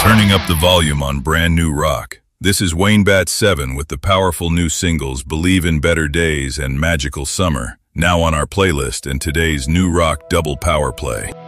Turning up the volume on brand new rock. This is Wayne Bat 7 with the powerful new singles Believe in Better Days and Magical Summer, now on our playlist and today's new rock double power play.